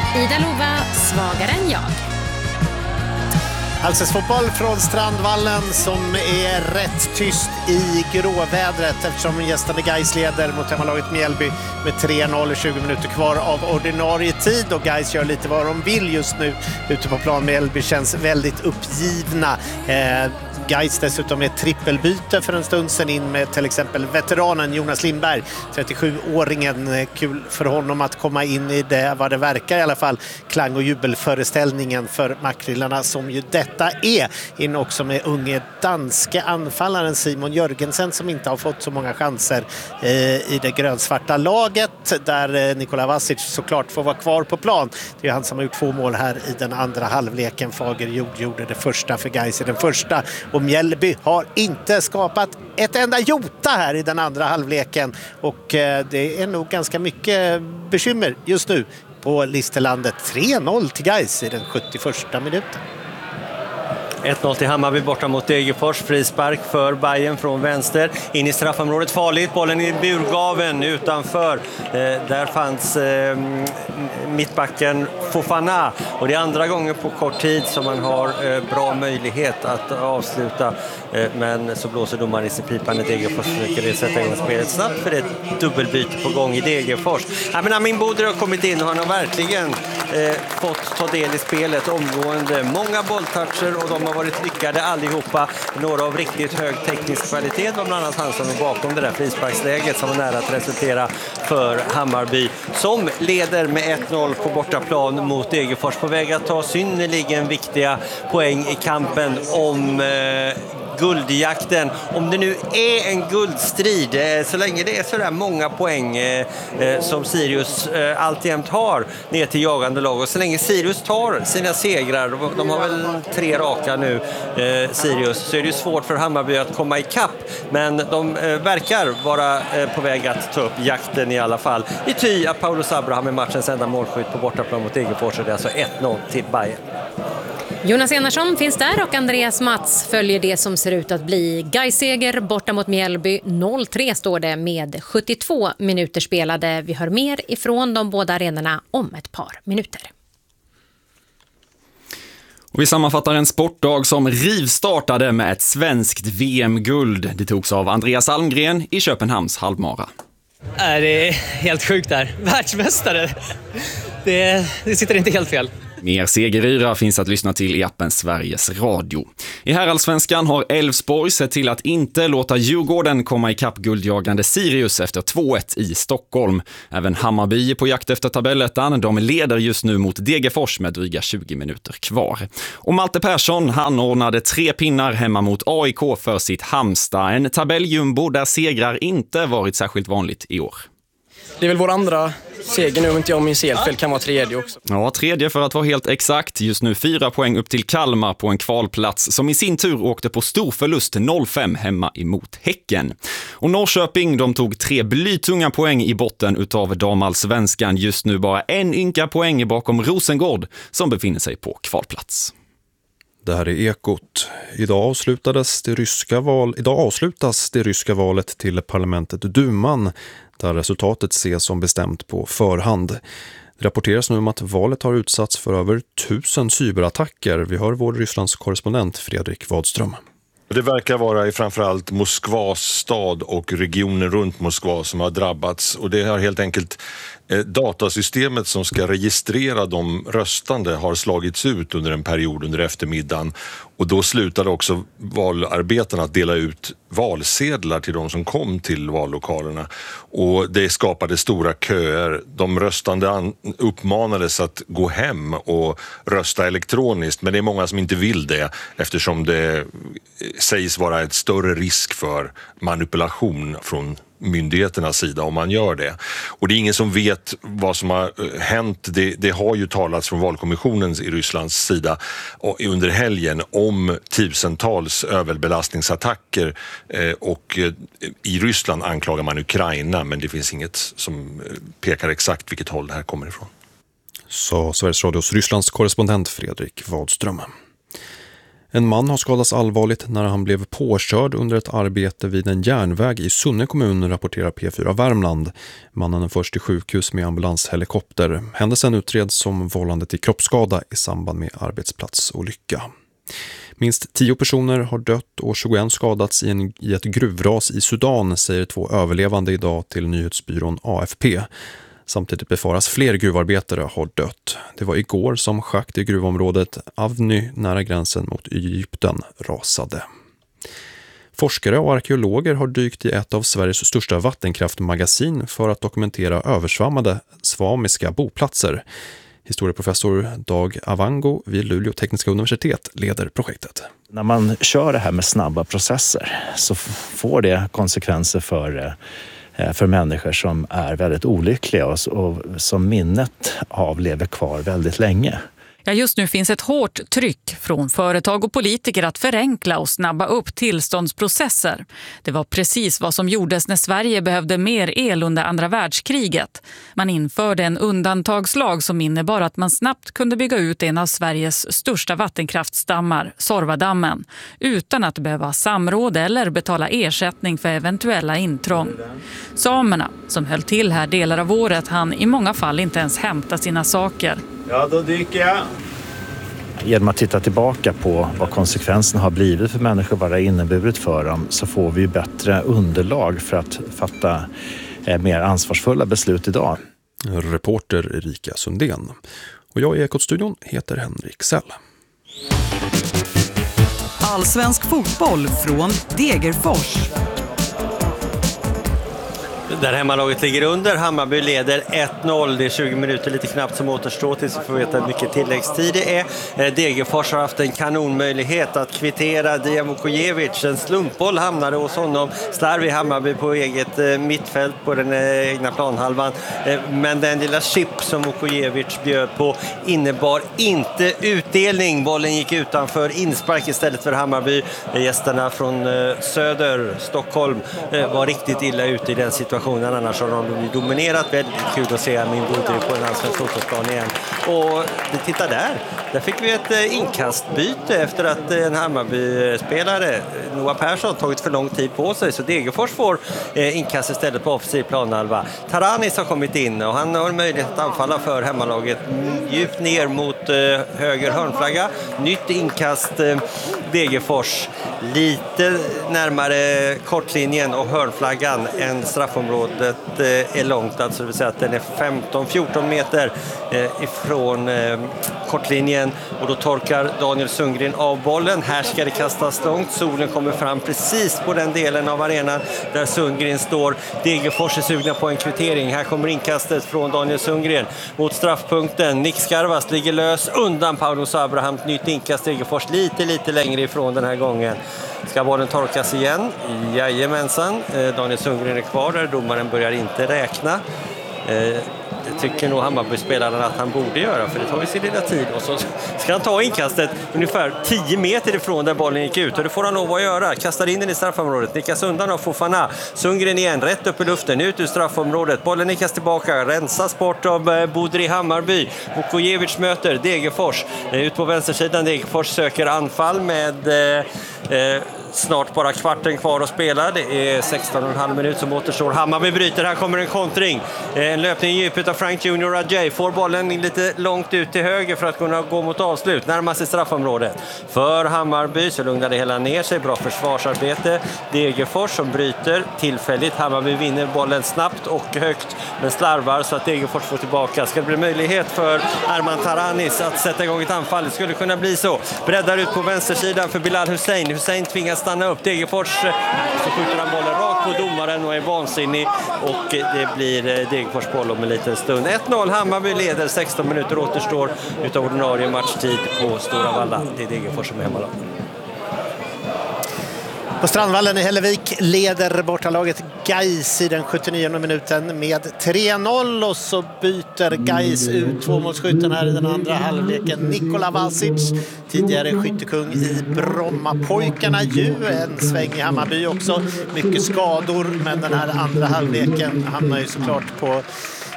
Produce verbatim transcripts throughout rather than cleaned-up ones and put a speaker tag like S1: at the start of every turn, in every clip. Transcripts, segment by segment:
S1: Ida Lova, svagare än jag.
S2: Allsvensk fotboll från Strandvallen som är rätt tyst i gråvädret eftersom gästande Gais leder mot hemmalaget Mjällby med tre noll, tjugo minuter kvar av ordinarie tid, och Gais gör lite vad de vill just nu ute på plan. Mjällby känns väldigt uppgivna. Eh, Gais dessutom är trippelbyte för en stund sedan in med till exempel veteranen Jonas Lindberg, trettiosjuåringen. Kul för honom att komma in i det, vad det verkar i alla fall, klang- och jubelföreställningen för makrillarna som ju detta är. In också med unge danske anfallaren Simon Jörgensen som inte har fått så många chanser eh, i det grönsvarta laget, där eh, Nikola Vasic såklart får vara kvar på plan. Det är han som har gjort två mål här i den andra halvleken. Fager Jord gjorde det första för Gais i den första, och Mjällby har inte skapat ett enda jota här i den andra halvleken, och eh, det är nog ganska mycket bekymmer just nu på Listerlandet. tre noll till Gais i den sjuttioförsta minuten.
S3: ett noll till Hammarby borta mot Degerfors. Frispark för Bayern från vänster. In i straffområdet, farligt. Bollen i burgaven utanför. Eh, där fanns eh, mittbacken Fofana. Och det är andra gången på kort tid som man har eh, bra möjlighet att avsluta. Eh, men så blåser domaren i sig pipan när Degerfors försöker sätta igång spelet snabbt, för det är ett dubbelbyte på gång i Degerfors. Ja, men Amin Bodr har kommit in och han har verkligen eh, fått ta del i spelet omgående. Många bolltoucher och de har varit lyckade allihopa. Några av riktigt hög teknisk kvalitet var bland annat han som var bakom det där frisparksläget som var nära att resultera för Hammarby, som leder med ett noll på bortaplan mot Degerfors, på väg att ta synnerligen viktiga poäng i kampen om eh, guldjakten. Om det nu är en guldstrid, eh, så länge det är så där många poäng eh, eh, som Sirius eh, alltjämt har ner till jagande lag, och så länge Sirius tar sina segrar, de, de har väl tre raka nu, eh, Sirius, så är det ju svårt för Hammarby att komma i kapp, men de eh, verkar vara eh, på väg att ta upp jakten i alla fall. I ty att Paulus Abraham är matchens enda målskytt på bortaplan mot Degerfors, och det är alltså ett noll till Bayern.
S1: Jonas Enarsson finns där och Andreas Mats följer det som ser ut att bli Gais-seger borta mot Mjällby. noll tre står det med sjuttiotvå minuter spelade. Vi hör mer ifrån de båda arenorna om ett par minuter.
S4: Och vi sammanfattar en sportdag som rivstartade med ett svenskt V M-guld. Det togs av Andreas Almgren i Köpenhamns halvmara.
S5: Det är helt sjukt där. Världsmästare. Det, det sitter inte helt fel.
S4: Mer segeryra finns att lyssna till i appen Sveriges Radio. I herrallsvenskan har Elfsborg sett till att inte låta Djurgården komma i kapp guldjagande Sirius efter två ett i Stockholm. Även Hammarby är på jakt efter tabellettan. De leder just nu mot Degerfors med dryga tjugo minuter kvar. Och Malte Persson, han ordnade tre pinnar hemma mot A I K för sitt Halmstad. En tabelljumbo där segrar inte varit särskilt vanligt i år.
S5: Det är väl vår andra seger nu, om inte jag minns helt fel, kan vara tredje också.
S4: Ja, tredje för att vara helt exakt. Just nu fyra poäng upp till Kalmar på en kvalplats som i sin tur åkte på stor förlust noll fem hemma emot Häcken. Och Norrköping, de tog tre blytunga poäng i botten utav damallsvenskan. Just nu bara en ynka poäng bakom Rosengård som befinner sig på kvalplats.
S6: Det här är Ekot. Idag avslutades det ryska val, idag avslutas det ryska valet till parlamentet Duman, där resultatet ses som bestämt på förhand. Det rapporteras nu om att valet har utsatts för över tusen cyberattacker. Vi hör vår Rysslands korrespondent Fredrik Wadström.
S7: Det verkar vara i framförallt Moskvas stad och regionen runt Moskva som har drabbats, och det har helt enkelt eh, datasystemet som ska registrera de röstande har slagits ut under en period under eftermiddagen, och då slutade också valarbetarna att dela ut valsedlar till de som kom till vallokalerna, och det skapade stora köer. De röstande an- uppmanades att gå hem och rösta elektroniskt, men det är många som inte vill det eftersom det sägs vara ett större risk för manipulation från myndigheternas sida om man gör det. Och det är ingen som vet vad som har hänt. Det, det har ju talats från valkommissionens i Rysslands sida under helgen om tusentals överbelastningsattacker, och i Ryssland anklagar man Ukraina, men det finns inget som pekar exakt vilket håll det här kommer ifrån.
S6: Så Sveriges Radios Rysslands korrespondent Fredrik Wadström. En man har skadats allvarligt när han blev påkörd under ett arbete vid en järnväg i Sunne kommun, rapporterar P fyra Värmland. Mannen är först till sjukhus med ambulanshelikopter. Händelsen utreds som vållande till kroppsskada i samband med arbetsplatsolycka. Minst tio personer har dött och tjugoett skadats i, en, i ett gruvras i Sudan, säger två överlevande idag till nyhetsbyrån A F P. Samtidigt befaras fler gruvarbetare har dött. Det var igår som schakt i gruvområdet Avny nära gränsen mot Egypten rasade. Forskare och arkeologer har dykt i ett av Sveriges största vattenkraftmagasin för att dokumentera översvammade svamiska boplatser. Historieprofessor Dag Avango vid Luleå tekniska universitet leder projektet.
S8: När man kör det här med snabba processer så får det konsekvenser för, för människor som är väldigt olyckliga och, och som minnet av lever kvar väldigt länge.
S9: Ja, just nu finns ett hårt tryck från företag och politiker att förenkla och snabba upp tillståndsprocesser. Det var precis vad som gjordes när Sverige behövde mer el under andra världskriget. Man införde en undantagslag som innebar att man snabbt kunde bygga ut en av Sveriges största vattenkraftstammar, Sorvadammen, utan att behöva samråd eller betala ersättning för eventuella intrång. Samerna, som höll till här delar av året, hann i många fall inte ens hämta sina saker.
S10: Ja, då dyker jag.
S8: Genom att titta tillbaka på vad konsekvenserna har blivit för människor, vad det har inneburit för dem, så får vi bättre underlag för att fatta mer ansvarsfulla beslut idag.
S6: Reporter Erika Sundén. Och jag i Ekot-studion heter Henrik Sell.
S11: Allsvensk fotboll från Degerfors.
S3: Där hemmalaget ligger under. Hammarby leder ett noll. Det är tjugo minuter lite knappt som återstår tills vi får veta hur mycket tilläggstid det är. Degerfors har haft en kanonmöjlighet att kvittera. Dijan Vukojevic, en slumpboll hamnade hos honom. Slarv i Hammarby på eget mittfält på den egna planhalvan. Men den lilla chip som Vukojevic bjöd på innebar inte utdelning. Bollen gick utanför, inspark istället för Hammarby. Gästerna från söder, Stockholm, var riktigt illa ute i den situationen. Annars har de dominerat. Väldigt kul att se min Bodri på en allsvensk fotbollsplan igen. Och titta där. Där fick vi ett inkastbyte efter att en Hammarby-spelare, Noah Persson, tagit för lång tid på sig. Så Degerfors får inkast istället på offensiv planhalva. Taranis har kommit in och han har möjlighet att anfalla för hemmalaget djupt ner mot höger hörnflagga. Nytt inkast Degerfors. Lite närmare kortlinjen och hörnflaggan än straffområdet är långt, alltså det vill säga att den är femton fjorton meter ifrån kortlinjen, och då torkar Daniel Sundgren av bollen. Här ska det kastas långt. Solen kommer fram precis på den delen av arenan där Sundgren står. Degerfors är sugna på en kvittering. Här kommer inkastet från Daniel Sundgren mot straffpunkten. Nick Skarvas ligger lös undan Paulus Abraham. Nytt inkast. Degerfors lite lite längre ifrån den här gången. Ska bollen torkas igen? Jajamensan. Daniel Sundgren är kvar där. Domaren börjar inte räkna. Det tycker nog Hammarby-spelaren att han borde göra, för det tar ju sin lilla tid. Och så ska han ta inkastet ungefär tio meter ifrån där bollen gick ut. Och det får han lov att göra. Kastar in den i straffområdet. Nickas undan av Fofana. Sundgren igen, rätt upp i luften, ut ur straffområdet. Bollen nickas tillbaka, rensas bort av Bodri Hammarby. Vukojevic möter Degerfors. Ut på vänstersidan, Degerfors söker anfall med... Eh, snart bara kvarten kvar att spela. Det är sexton och en halv minut som återstår. Hammarby bryter, här kommer en kontring. En löpning i djupet av Frank junior Ajay. Får bollen lite långt ut till höger för att kunna gå mot avslut. Närmast sig straffområdet. För Hammarby så lugnar det hela ner sig. Bra försvarsarbete. Degerfors som bryter tillfälligt. Hammarby vinner bollen snabbt och högt, men slarvar så att Degerfors får tillbaka. Ska det bli möjlighet för Arman Taranis att sätta igång ett anfall? Det skulle kunna bli så. Breddar ut på vänstersidan för Bilal Hussein. Hussein tvingas stanna upp. Degerfors, så skjuter han bollen rakt på domaren och är vansinnig, och det blir Degerfors boll om en liten stund. ett noll, Hammarby leder, sexton minuter återstår utav ordinarie matchtid på Stora Valla. Det är Degerfors som är hemma.
S2: På Strandvallen i Hällevik leder bortalaget Gais i den sjuttionionde minuten med tre noll, och så byter Gais ut tvåmålsskytten här i den andra halvleken. Nikola Vasic, tidigare skyttekung i Brommapojkarna, ju en sväng i Hammarby också. Mycket skador, men den här andra halvleken hamnar ju såklart på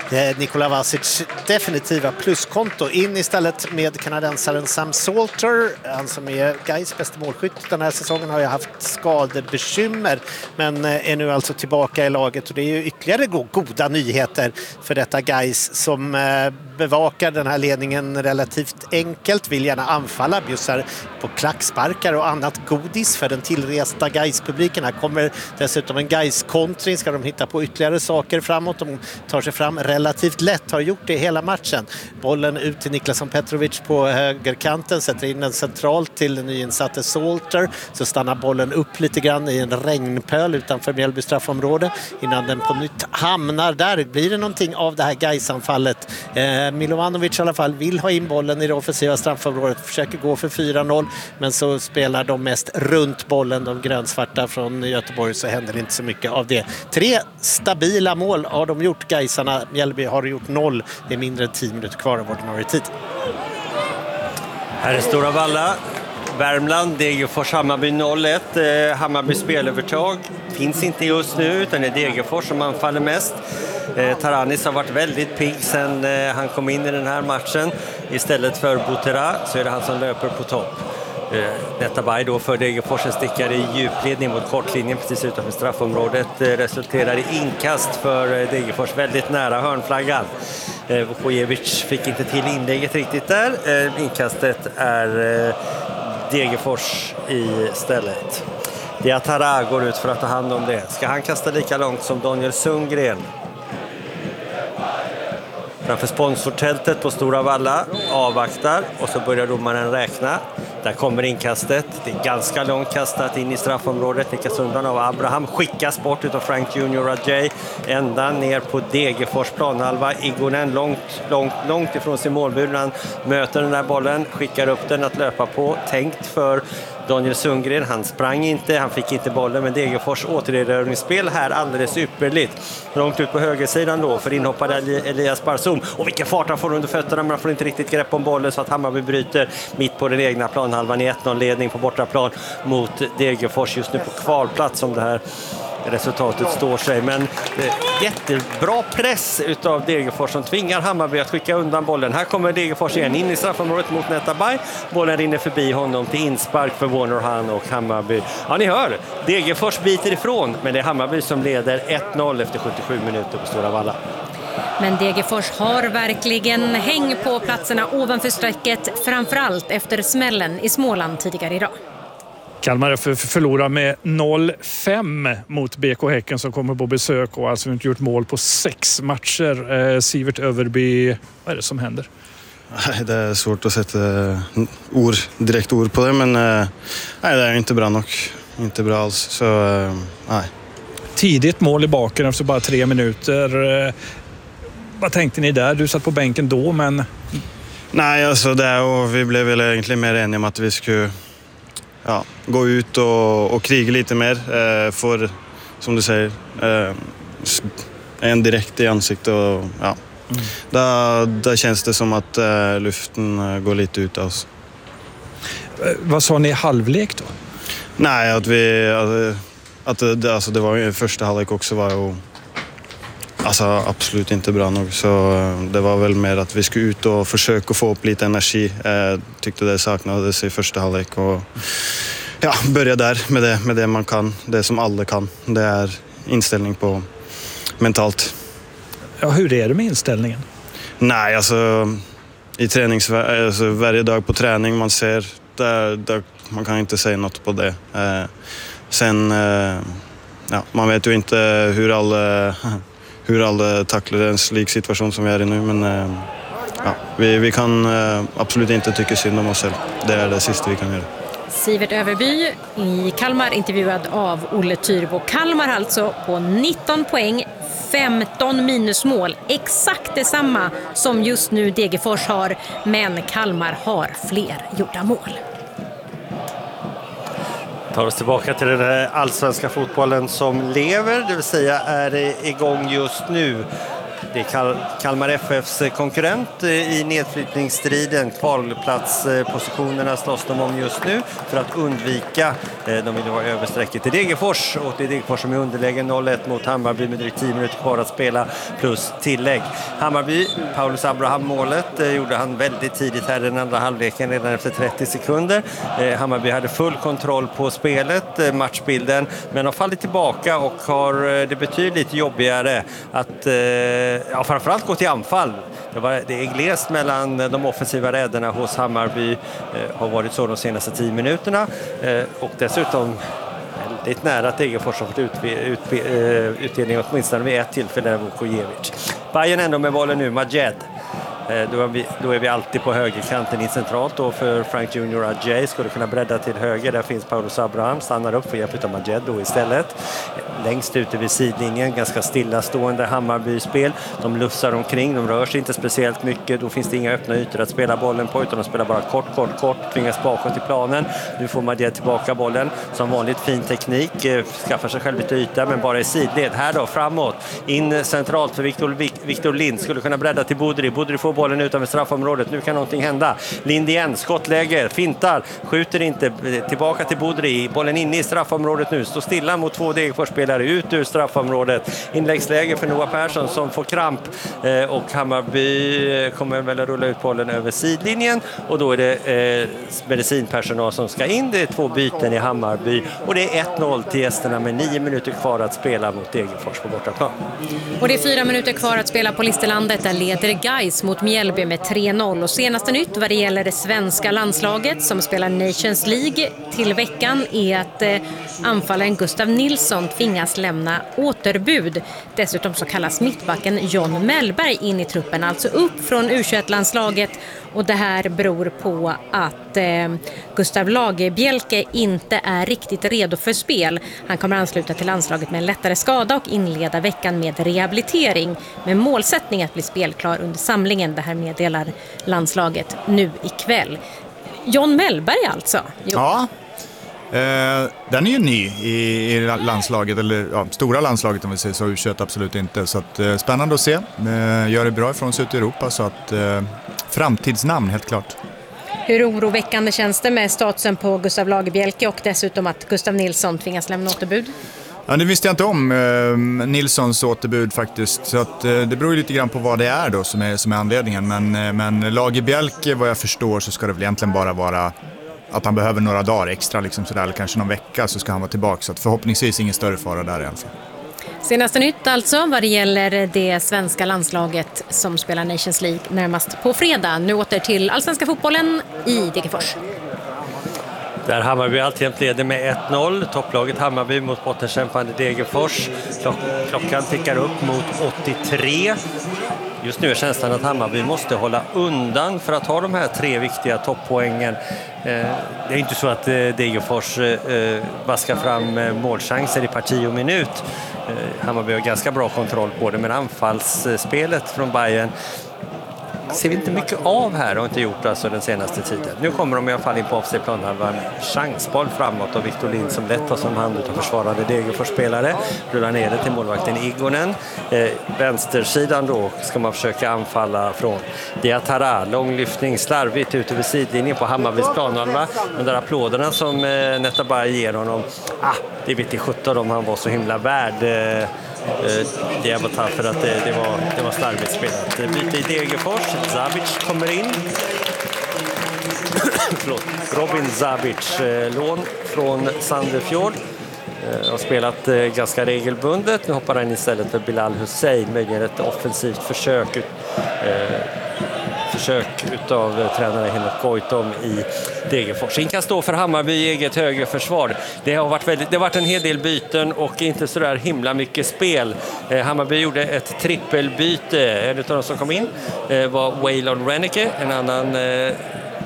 S2: eh, Nikola Vasic definitiva pluskonto. In istället med kanadensaren Sam Salter, han som är Gais bästa målskytt den här säsongen, har ju haft skadebekymmer men eh, är nu alltså tillbaka i laget, och det är ju ytterligare go- goda nyheter för detta Gais som eh, bevakar den här ledningen relativt enkelt, vill gärna anfalla, bjussar på klacksparkar och annat godis för den tillresta Gais-publiken. Här kommer dessutom en Gais-kontring, ska de hitta på ytterligare saker framåt. De tar sig fram relativt lätt, har gjort det hela matchen. Bollen ut till Niklason Petrovic på högerkanten, sätter in den centralt till den nyinsatte Salter, så stannar bollen upp lite grann i en regnpöl utanför Mjällby straffområde innan den på nytt hamnar där. Blir det någonting av det här Gais-anfallet? Eh, Milovanovic i alla fall vill ha in bollen i det offensiva straffområdet, försöker gå för fyra noll, men så spelar de mest runt bollen, de grönsvarta från Göteborg, så händer det inte så mycket av det. Tre stabila mål har de gjort, Gaisarna. Mjällby har gjort noll. Det är mindre än tio minuter kvar av ordinarie tid.
S3: Här är Stora Valla. Värmland, Degerfors, Hammarby noll ett. Eh, Hammarby spelövertag finns inte just nu, utan det är Degerfors som anfaller mest. Eh, Taranis har varit väldigt pigg sen eh, han kom in i den här matchen. Istället för Butera så är det han som löper på topp. Eh, Netabay då för Degerfors, en stickare i djupledning mot kortlinjen precis utanför straffområdet, eh, resulterar i inkast för eh, Degerfors väldigt nära hörnflaggan. Eh, Vukojevic fick inte till inlägget riktigt där. Eh, inkastet är eh, Degerfors i stället. Diatara går ut för att ta hand om det. Ska han kasta lika långt som Daniel Sundgren? Framför sponsortältet på Stora Valla, avvaktar och så börjar domaren räkna. Där kommer inkastet. Det är ganska långt kastat in i straffområdet. Nickas undan av Abraham. Skickas bort utav Frank Junior Ajay. Ända ner på Degerfors planhalva. Igonen långt, långt, långt ifrån sin målbur. Han möter den där bollen. Skickar upp den att löpa på. Tänkt för Daniel Sundgren. Han sprang inte. Han fick inte bollen. Men Degerfors återerövringsspel här alldeles ypperligt. Långt ut på högersidan då för inhoppade Elias Barsum. Och vilken fart han får under fötterna. Men han får inte riktigt grepp om bollen så att Hammarby bryter mitt på den egna planhalvan i ett noll-ledning på bortaplan mot Degerfors. Just nu på kvalplats som det här resultatet står sig. Men eh, jättebra press utav Degerfors som tvingar Hammarby att skicka undan bollen. Här kommer Degerfors igen in i straffområdet mot Netabay. Bollen rinner förbi honom till inspark för Warner Han och Hammarby. Ja, ni hör, Degerfors biter ifrån, men det är Hammarby som leder ett noll efter sjuttiosju minuter på Stora Valla.
S1: Men Degerfors har verkligen häng på platserna ovanför strecket, framförallt efter smällen i Småland tidigare idag.
S10: Kalmar för förlorar med noll fem mot B K Häcken som kommer på besök och alltså inte gjort mål på sex matcher. Eh, Sivert Överby, vad är det som händer?
S12: Det är svårt att sätta ord, direkt ord på det, men eh, nej, det är inte bra nog. Inte bra alls, så eh, nej.
S10: Tidigt mål i baken efter bara tre minuter. Eh, vad tänkte ni där? Du satt på bänken då, men...
S12: Nej, alltså det och vi blev väl egentligen mer eniga om att vi skulle ja, gå ut och, och kriga lite mer. Eh, för, som du säger, eh, en direkt i ansiktet och ja. Mm. Där, där känns det som att eh, luften går lite ut av oss.
S10: Eh, vad sa ni i halvlek då?
S12: Nej, att vi... Att, att det, alltså det var ju första halvlek också var ju alltså absolut inte bra nog, så det var väl mer att vi skulle ut och försöka få upp lite energi. Jag tyckte det saknades i första halvlek och ja, börja där med det, med det man kan, det som alla kan. Det är inställning på mentalt.
S10: Ja, hur är det med inställningen?
S12: Nej, alltså i tränings, alltså, varje dag på träning man ser, där, där, man kan inte säga något på det. Eh, sen, eh, ja, man vet ju inte hur alla, hur alla tacklar en slik situation som vi är i nu, men eh, ja, vi, vi kan eh, absolut inte tycka synd om oss själv. Det är det sista vi kan göra.
S1: Sivert Överby i Kalmar intervjuad av Olle Tyrbo. Kalmar alltså på nitton poäng, femton minusmål. Exakt detsamma som just nu Degerfors har, men Kalmar har fler gjorda mål.
S3: Tar oss tillbaka till den här allsvenska fotbollen som lever, det vill säga är igång just nu. det är Kal- Kalmar F F:s konkurrent i nedflyttningsstriden. Kvalplatspositionerna slåss de om just nu för att undvika. De vill ha översträcket till Degerfors, och det är Degerfors som är underläge noll ett mot Hammarby med drygt tio minuter kvar att spela plus tillägg. Hammarby, Paulus Abraham målet gjorde han väldigt tidigt här i den andra halvleken, redan efter trettio sekunder. Hammarby hade full kontroll på spelet, matchbilden, men har fallit tillbaka och har det betydligt jobbigare att ja, framförallt gå till anfall. Det, var, det är glest mellan de offensiva räderna hos Hammarby, eh, har varit så de senaste tio minuterna, eh, och dessutom väldigt nära att Degerfors har fått ut, ut, uh, utdelning åtminstone vid ett tillfälle av Vukojevic. Bayern ändå med bollen nu, Majed. Då är, vi, då är vi alltid på högerkanten i centralt, och för Frank Junior Adjei skulle kunna bredda till höger. Där finns Paulus Abraham, stannar upp för hjälp av Majed då istället. Längst ute vid sidlinjen, ganska stillastående Hammarby-spel. De lussar omkring, de rör sig inte speciellt mycket. Då finns det inga öppna ytor att spela bollen på, utan de spelar bara kort, kort, kort. Tvingas bakåt i planen. Nu får Majed tillbaka bollen. Som vanligt fin teknik, skaffar sig själv lite yta, men bara i sidled. Här då, framåt. In centralt för Victor, Victor Lind. Skulle kunna bredda till Bodri. Bodri får bollen utanför straffområdet. Nu kan någonting hända. Lind igen, skottläge, fintar, skjuter inte, tillbaka till Bodri. Bollen inne i straffområdet nu. Står stilla mot två Degerfors-spelare ut ur straffområdet. Inläggsläge för Noah Persson som får kramp, och Hammarby kommer väl att rulla ut bollen över sidlinjen, och då är det eh, medicinpersonal som ska in. Det är två byten i Hammarby, och det är ett noll till gästerna med nio minuter kvar att spela mot Degerfors på bortaplan.
S1: Och det är fyra minuter kvar att spela på Listerlandet. Där leder Gais mot Mjällby med tre noll. Och senaste nytt vad det gäller det svenska landslaget som spelar Nations League till veckan är att eh, anfallaren Gustav Nilsson tvingas lämna återbud. Dessutom så kallas mittbacken John Mellberg in i truppen, alltså upp från U tjugoett-landslaget. Och det här beror på att eh, Gustav Lagerbielke inte är riktigt redo för spel. Han kommer ansluta till landslaget med en lättare skada och inleda veckan med rehabilitering. Med målsättning att bli spelklar under samlingen. Det här meddelar landslaget nu ikväll. John Mellberg alltså. Jo.
S13: Ja. Eh, den är ju ny i, i landslaget, eller ja, stora landslaget om vi säger så, U tjugoett absolut inte. Så att, eh, spännande att se. Eh, gör det bra ifrån sig ut i Europa, så att eh, framtidsnamn helt klart.
S1: Hur oroväckande känns det med statusen på Gustav Lagerbielke och dessutom att Gustav Nilsson tvingas lämna återbud?
S13: Ja, det visste jag inte om eh, Nilssons återbud faktiskt, så att, eh, det beror ju lite grann på vad det är då som är, som är anledningen. Men, eh, men Lagerbielke, vad jag förstår, så ska det väl egentligen bara vara att han behöver några dagar extra, liksom sådär, eller kanske någon vecka, så ska han vara tillbaka. Så att förhoppningsvis ingen större fara där i alla fall.
S1: Senaste nytt alltså vad det gäller det svenska landslaget som spelar Nations League närmast på fredag. Nu åter till allsvenska fotbollen i Degerfors.
S3: Där Hammarby alltjämt leder med ett noll. Topplaget Hammarby mot bottenkämpande Degerfors. Klock- klockan tickar upp mot åttiotre. Just nu är känslan att Hammarby måste hålla undan för att ha de här tre viktiga topppoängen. Det är inte så att Degerfors vaskar fram målchanser i parti och minut. Hammarby har ganska bra kontroll på det, men anfallsspelet från Bayern ser vi inte mycket av här och inte gjort alltså den senaste tiden. Nu kommer de i alla fall in på offside-plan. Det var en chansboll framåt av Victor Lind som lätt tar som hand av försvarande Degerfors-spelare. Rullar ner det till målvakten Igonen. Eh, vänstersidan då ska man försöka anfalla från Diatara. Långlyftning slarvigt ut över sidlinjen på Hammarbys planhalva. De där applåderna som eh, Netabay ger honom. Ah, det vet i sjutton om han var så himla värd. Eh, det var för att det, det, var, det var slarvigt spelat. Byte i Degerfors. Zabic kommer in. Förlåt. Robin Zabic, lån från Sandefjord. Har spelat ganska regelbundet. Nu hoppar han istället för Bilal Hussein. Möjligen ett offensivt försök ut, eh, försök utav tränare Henrik Goitom i Degerfors. In kan stå för Hammarby i eget högerförsvar. Det har varit, väldigt, det har varit en hel del byten och inte så där himla mycket spel. Eh, Hammarby gjorde ett trippelbyte. En av de som kom in eh, var Waylon Rennicke, en annan eh,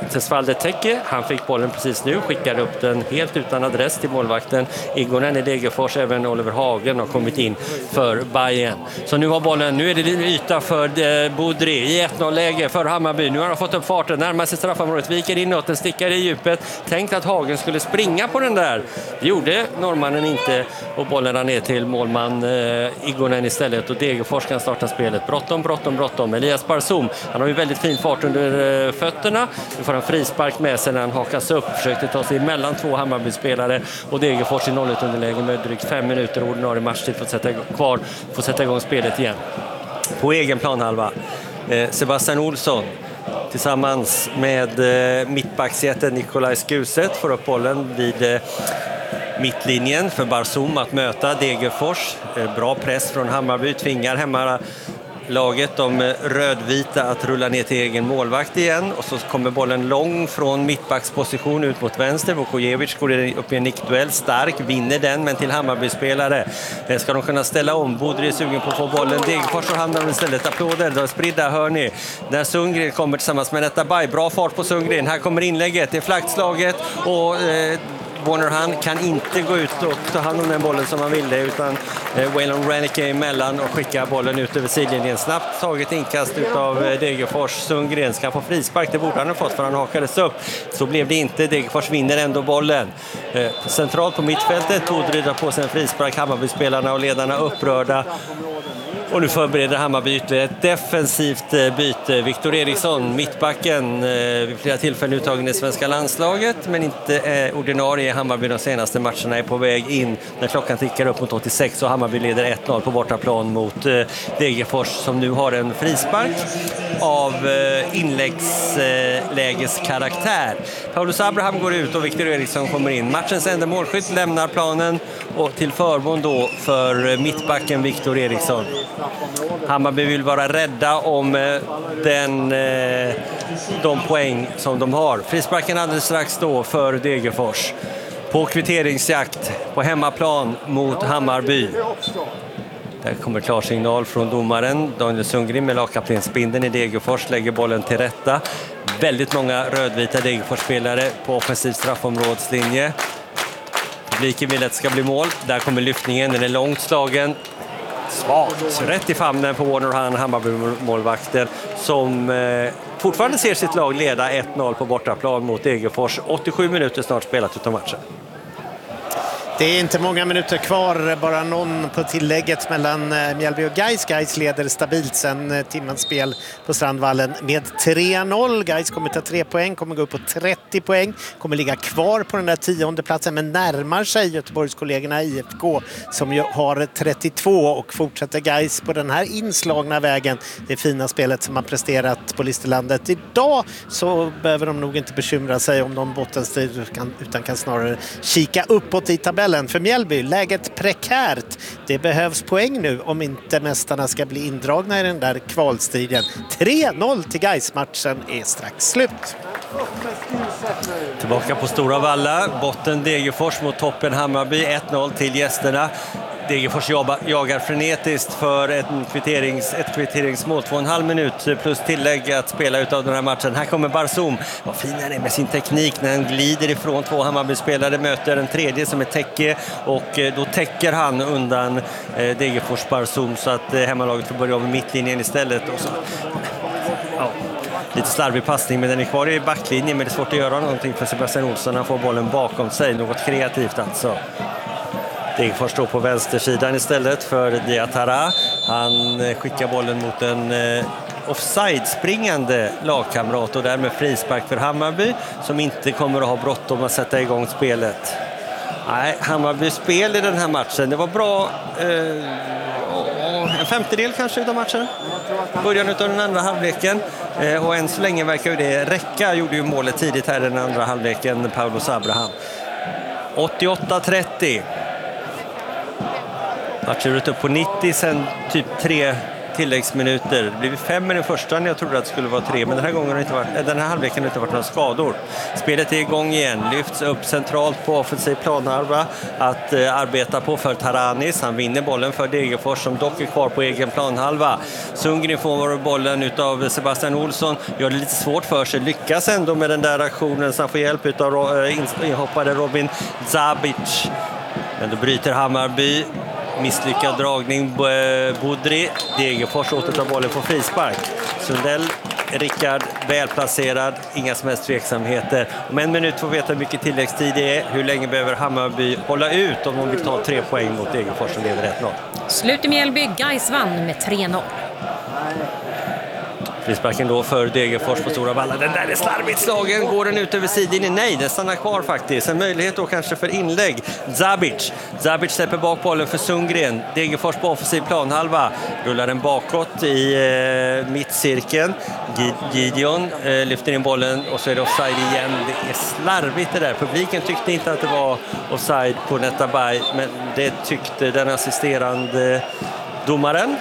S3: Tesvalde Teke, han fick bollen precis nu, skickade upp den helt utan adress till målvakten Igonen i Degerfors. Även Oliver Hagen har kommit in för Bayern. Så nu har bollen, nu är det yta för eh, Bodri i ett noll-läge för Hammarby. Nu har han fått upp farten, närmar sig straffområdet, viker inåt, den stickar i djupet. Tänkt att Hagen skulle springa på den där. Det gjorde norrmannen inte och bollen rann ner till målman eh, Igonen istället och Degerfors kan starta spelet. Bråttom, bråttom, bråttom. Elias Barsum, han har ju väldigt fin fart under eh, fötterna. Nu får han frispark med sig när han hakas upp. Försökte ta sig mellan två Hammarby-spelare och Degerfors i noll ett underläge med drygt fem minuter ordinarie matchtid för att sätta kvar, för att sätta igång spelet igen. På egen planhalva. Eh, Sebastian Olsson tillsammans med eh, mittbacksjätten Nikolaj Skuset får upp bollen vid eh, mittlinjen för Barsum att möta Degerfors. Eh, bra press från Hammarby, tvingar hemma laget, de rödvita, att rulla ner till egen målvakt igen. Och så kommer bollen lång från mittbacksposition ut mot vänster. Vukojevic går upp i en nickduell, stark, vinner den, men till Hammarby-spelare. Ska de kunna ställa om? Bodri är sugen på att få bollen. Degerfors och hamnar istället. Applåder, då spridda hör ni. Där Sundgren kommer tillsammans med Netabay. Bra fart på Sundgren. Här kommer inlägget, det är flaggslaget och eh, Warner han kan inte gå ut och ta hand om den bollen som han ville, utan eh, Waylon Rennicke emellan och skicka bollen ut över sidlinjen. Snabbt taget inkast av eh, Degerfors. Sundgren ska få frispark, det borde han ha fått för han hakades upp. Så blev det inte, Degerfors vinner ändå bollen. Eh, centralt på mittfältet, Bodri drar på sig en frispark, Hammarby-spelarna och ledarna upprörda. Och nu förbereder Hammarby ett defensivt byte. Viktor Eriksson, mittbacken, vid flera tillfällen uttagen i svenska landslaget, men inte eh, ordinarie i Hammarby de senaste matcherna, är på väg in när klockan tickar upp mot åttiosex och Hammarby leder ett noll på bortaplan mot eh, Degerfors som nu har en frispark av eh, inläggslägeskaraktär. Eh, Paulus Abraham går ut och Viktor Eriksson kommer in. Matchens enda målskytt lämnar planen och till förmån då för mittbacken Viktor Eriksson. Hammarby vill vara rädda om den, de poäng som de har. Frisparken alldeles strax då för Degerfors. På kvitteringsjakt på hemmaplan mot Hammarby. Där kommer klarsignal från domaren. Daniel Sundgren med lagkaptensbindeln i Degerfors lägger bollen till rätta. Väldigt många rödvita Degerfors-spelare på offensiv straffområdslinje. Publiken vill att det ska bli mål. Där kommer lyftningen, den är långt slagen. Svagt, rätt i famnen på Warner Han, Hammarby-målvakten, som eh, fortfarande ser sitt lag leda ett noll på bortaplan mot Degerfors. åttiosju minuter snart spelat utav matchen.
S2: Det är inte många minuter kvar, bara någon på tillägget mellan Mjällby och Gais. Gais leder stabilt sen timmans spel på Strandvallen med tre noll. Gais kommer ta tre poäng, kommer gå upp på trettio poäng, kommer ligga kvar på den där tionde platsen, men närmar sig Göteborgskollegorna I F K som ju har trettiotvå, och fortsätter Gais på den här inslagna vägen, det fina spelet som har presterat på Listerlandet idag, så behöver de nog inte bekymra sig om de bottenstrid, utan kan snarare kika uppåt i tabellen. För Mjällby, läget prekärt. Det behövs poäng nu om inte mästarna ska bli indragna i den där kvalstriden. tre noll till Gais, matchen är strax slut.
S3: Tillbaka på Stora Valla, botten Degerfors mot toppen Hammarby, ett noll till gästerna. Degerfors jagar frenetiskt för ett, kvitterings, ett kvitteringsmål, två och en halv minut plus tillägg att spela ut av den här matchen. Här kommer Barsum, vad fin han är med sin teknik när han glider ifrån två Hammarby-spelare, möter en tredje som är Teke, och då täcker han undan eh, Degerfors Barsum så att eh, hemmalaget får börja med mittlinjen istället. Och så, ja, lite slarvig passning, men den är kvar i backlinjen, men det är svårt att göra någonting för Sebastian Olsson. Han får bollen bakom sig, något kreativt alltså. Degerfors står på vänstersidan istället för Diatara. Han skickar bollen mot en eh, offside-springande lagkamrat och därmed frispark för Hammarby som inte kommer att ha bråttom att sätta igång spelet. Nej, Hammarbys spel i den här matchen, det var bra, eh, en femtedel kanske utav matchen. Början utav den andra halvleken. Eh, och än så länge verkar ju det räcka. Gjorde ju målet tidigt här i den andra halvleken, Paulus Abraham. åttioåtta trettio. Matchuret upp på nittio, sen typ tre tilläggsminuter. Det blev fem i den första när jag trodde att det skulle vara tre, men den här gången har det inte varit, den här halvleken har det inte varit några skador. Spelet är igång igen, lyfts upp centralt på offensiv planhalva att eh, arbeta på för Taranis. Han vinner bollen för Degerfors som dock är kvar på egen planhalva. Sundgren får bollen utav Sebastian Olsson, gör det lite svårt för sig, lyckas ändå med den där aktionen så han får hjälp utav eh, inhoppade Robin Zabic. Men då bryter Hammarby. Misslyckad dragning, Budri. Degerfors återtar bollen på frispark. Sundell, Rickard, välplacerad. Inga som helst tveksamheter. Om en minut får vi veta hur mycket tilläggstid det är. Hur länge behöver Hammarby hålla ut om de vill ta tre poäng mot Degerfors som leder ett noll.
S1: Slut i Mjällby, Gais vann med tre noll.
S3: Frisparken då för Degerfors på Stora Valla. Den där är slarvigt slagen. Går den ut över sidlinjen? Nej, den stannar kvar faktiskt. En möjlighet då kanske för inlägg. Zabic. Zabic släpper bak bollen för Sundgren. Degerfors på offensiv planhalva. Rullar den bakåt i eh, mittcirkeln. Gideon eh, lyfter in bollen och så är det offside igen. Det är slarvigt det där. Publiken tyckte inte att det var offside på Netabay, men det tyckte den assisterande domaren.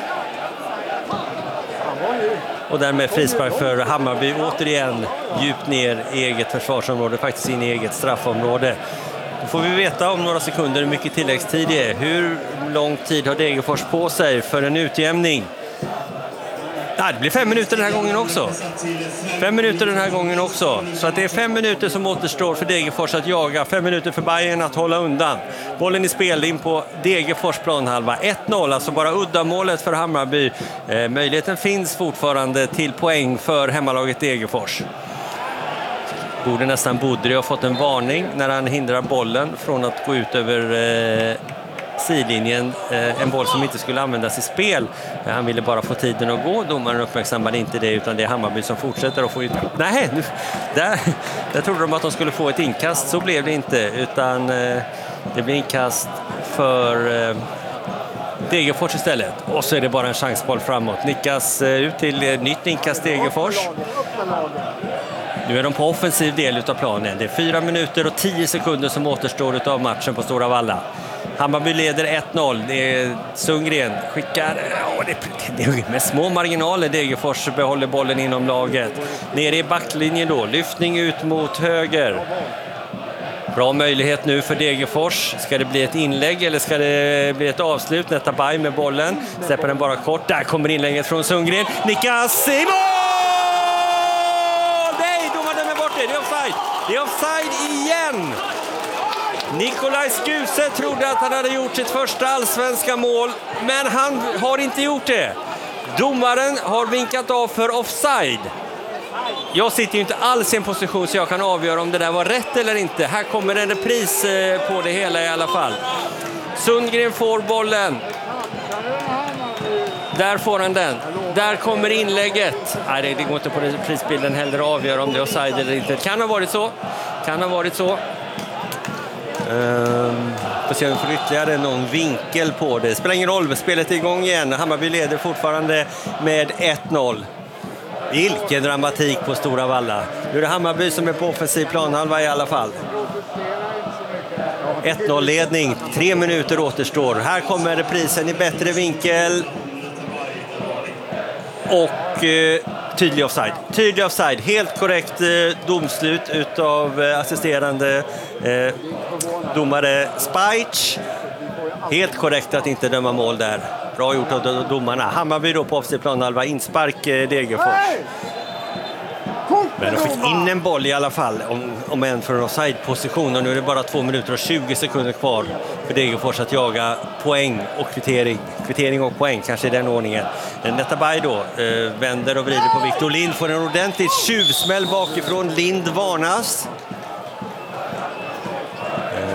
S3: Och därmed frispark för Hammarby återigen djupt ner i eget försvarsområde, faktiskt in i eget straffområde. Då får vi veta om några sekunder hur mycket tilläggstid det är. Hur lång tid har Degerfors på sig för en utjämning? Nej, det blir fem minuter den här gången också. Fem minuter den här gången också. Så att det är fem minuter som återstår för Degerfors att jaga. Fem minuter för Bayern att hålla undan. Bollen i spel in på Degerfors planhalva. ett noll, alltså bara uddamålet för Hammarby. Eh, möjligheten finns fortfarande till poäng för hemmalaget Degerfors. Borde nästan Budri ha fått en varning när han hindrar bollen från att gå ut över eh, sidlinjen. Eh, en boll som inte skulle användas i spel. Eh, han ville bara få tiden att gå. Domaren uppmärksammade inte det, utan det är Hammarby som fortsätter att få ut... Nej, nu, där, där trodde de att de skulle få ett inkast. Så blev det inte, utan eh, det blir inkast för eh, Degerfors istället. Och så är det bara en chansboll framåt. Nickas eh, ut till eh, nytt inkast Degerfors. Nu är de på offensiv del av planen. Det är fyra minuter och tio sekunder som återstår av matchen på Stora Valla. Hammarby leder ett noll. Det är Sundgren skickar... Oh, det, det är med små marginaler. Degerfors behåller bollen inom laget. Nere i backlinjen då. Lyftning ut mot höger. Bra möjlighet nu för Degerfors. Ska det bli ett inlägg eller ska det bli ett avslut? Netabay med bollen. Släpper den bara kort. Där kommer inlägget från Sundgren. Nickas i mål! Det är offside. Det är offside igen. Nikolaj Skuse trodde att han hade gjort sitt första allsvenska mål, men han har inte gjort det. Domaren har vinkat av för offside. Jag sitter ju inte alls i en position så jag kan avgöra om det där var rätt eller inte. Här kommer en repris på det hela i alla fall. Sundgren får bollen. Där får han den. Där kommer inlägget. Nej, det, det går inte på prisbilden heller att avgöra om det är offside eller inte. Kan ha varit så. Kan ha varit så. Um, får se om vi får ytterligare någon vinkel på det. Spelar ingen roll. Spelet är igång igen. Hammarby leder fortfarande med ett noll. Vilken dramatik på Stora Valla. Nu är det Hammarby som är på offensiv planhalva i alla fall. ett noll-ledning. Tre minuter återstår. Här kommer reprisen i bättre vinkel. Och eh, tydlig offside. Tydlig offside. Helt korrekt eh, domslut utav eh, assisterande eh, domare Spajc. Helt korrekt att inte döma mål där. Bra gjort av domarna. Hammarby då på offensiv planhalva. Inspark eh, Degerfors. Men de fick in en boll i alla fall, om, om en från offside-position. Och nu är det bara två minuter och tjugo sekunder kvar för Degerfors att jaga poäng och kvittering. Kvittering och poäng, kanske i den ordningen. Netabay då eh, vänder och vrider på Victor Lind. Får en ordentlig tjuvsmäll bakifrån. Lind varnas.